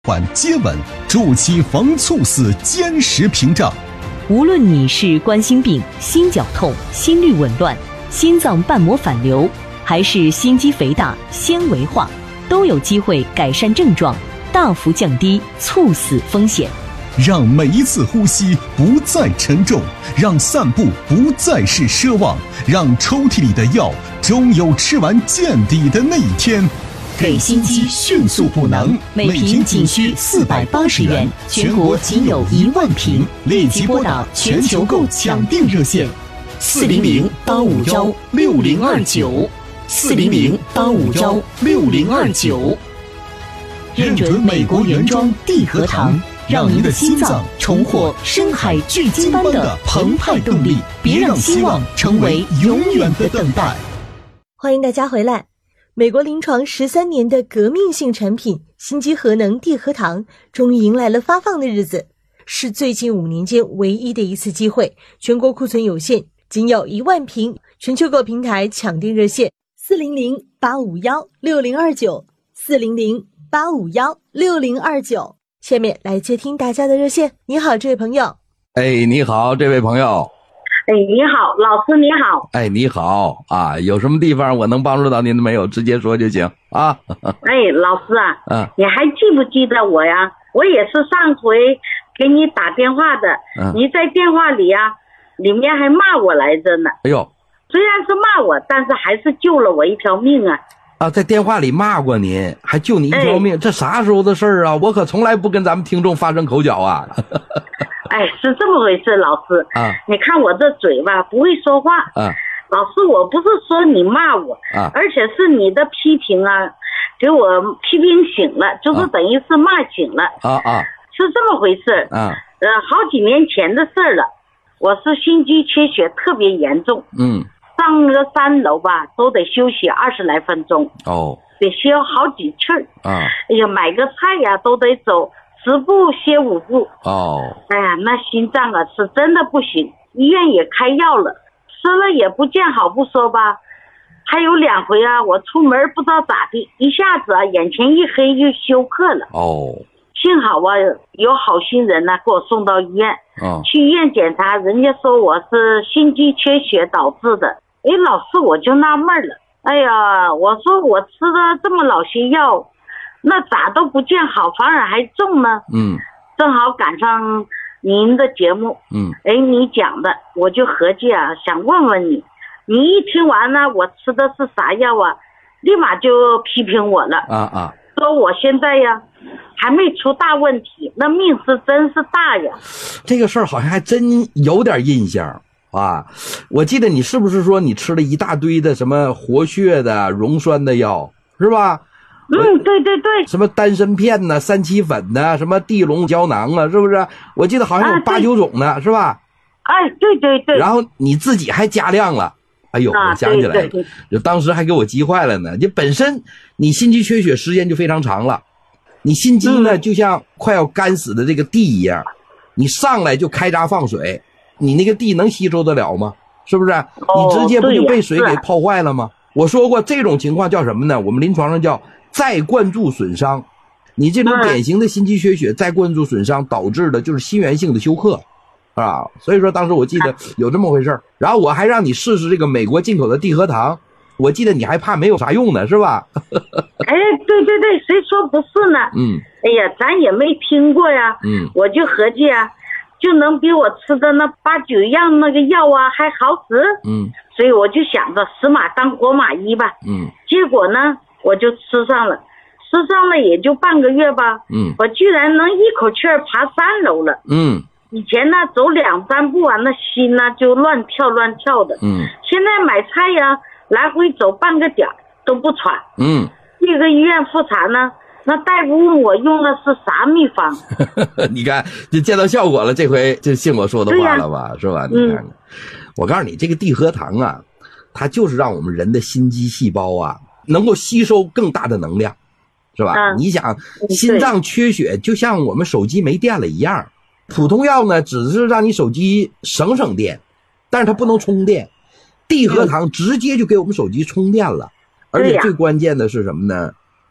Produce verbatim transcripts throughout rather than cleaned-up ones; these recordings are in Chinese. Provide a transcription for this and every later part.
缓接吻，筑起防猝死坚实屏障。 无论你是冠心病、心绞痛、心律紊乱、心脏瓣膜反流，还是心肌肥大、纤维化，都有机会改善症状，大幅降低猝死风险。 让每一次呼吸不再沉重，让散步不再是奢望，让抽屉里的药终有吃完见底的那一天。 给心肌迅速补能，每瓶仅需四百八十元，全国仅有一万瓶，立即拨打全球购抢订热线：四零零八五幺六零二九，四零零八五幺六零二九。认准美国原装地核糖，让您的心脏重获深海巨鲸般的澎湃动力，别让希望成为永远的等待。 欢迎大家回来。美国临床十三年的革命性产品心肌核能地核糖终于迎来了发放的日子，是最近五年间唯一的一次机会，全国库存有限，仅有一万瓶，全球购平台抢订热线：四零零八五幺六零二九，四零零八五幺六零二九。下面来接听大家的热线。你好，这位朋友。 哎，你好，这位朋友。 哎，你好，老师你好。 哎，你好啊，有什么地方我能帮助到您的没有？直接说就行啊。 哎，老师啊， 嗯， 你还记不记得我呀？我也是上回给你打电话的，嗯，你在电话里啊，里面还骂我来着呢。 哎呦， 虽然是骂我，但是还是救了我一条命啊。 啊，在电话里骂过您，还救你一条命，哎，这啥时候的事儿啊？我可从来不跟咱们听众发生口角啊。 哎，是这么回事，老师啊，你看我这嘴吧，不会说话啊。老师，我不是说你骂我啊，而且是你的批评啊，给我批评醒了，就是等于是骂醒了啊啊，是这么回事啊。呃，好几年前的事了，我是心肌缺血特别严重，嗯，上个三楼吧，都得休息二十来分钟哦，得歇好几气儿啊。哎呀，买个菜呀都得走十步歇五步哦，哎呀，那心脏啊是真的不行，医院也开药了，吃了也不见好不说吧，还有两回啊，我出门不知道咋的，一下子啊眼前一黑就休克了哦。幸好啊有好心人呢，啊，给我送到医院，哦，去医院检查，人家说我是心肌缺血导致的。哎，老师我就纳闷了，哎呀，我说我吃了这么老些药，那咋都不见好，反而还重呢？嗯，正好赶上您的节目，嗯，哎，你讲的，我就合计啊，想问问你，你一听完呢，我吃的是啥药啊，立马就批评我了啊啊，说我现在呀还没出大问题，那命是真是大呀。 这个事儿好像还真有点印象啊，我记得你是不是说你吃了一大堆的什么活血的、溶酸的药，是吧？ 嗯，对对对， 什么丹参片呢、三七粉呢、什么地龙胶囊啊，是不是？我记得好像有八九种呢，啊，是吧？ 哎，对对对。 然后你自己还加量了，哎呦，我想起来了，就当时还给我急坏了呢。你本身你心肌缺血时间就非常长了，你心肌呢，嗯，就像快要干死的这个地一样，你上来就开闸放水，你那个地能吸收得了吗？是不是？哦，你直接不就被水给泡坏了吗？我说过这种情况叫什么呢？我们临床上叫再灌注损伤。你这种典型的心肌缺血再灌注损伤导致的就是心源性的休克啊。所以说当时我记得有这么回事，然后我还让你试试这个美国进口的地核糖，我记得你还怕没有啥用呢，是吧？ 哎，对对对，谁说不是呢？嗯，哎呀，咱也没听过呀。嗯，我就合计啊，就能比我吃的那八九样那个药啊还好使。嗯，所以我就想着死马当活马医吧。嗯，结果呢我就吃上了，吃上了也就半个月吧。嗯，我居然能一口气儿爬三楼了。嗯，以前呢走两三步啊，那心呢就乱跳乱跳的。嗯，现在买菜呀，来回走半个点都不喘。嗯，这个医院复查呢，那大夫问我用的是啥秘方。 你看就见到效果了，这回就信我说的话了吧，是吧？你看看，嗯，我告诉你，这个地核糖啊，它就是让我们人的心肌细胞啊能够吸收更大的能量，是吧？嗯，你想心脏缺血就像我们手机没电了一样，普通药呢只是让你手机省省电，但是它不能充电，地核糖直接就给我们手机充电了。而且最关键的是什么呢？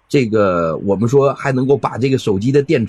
这个我们说还能够把这个手机的电池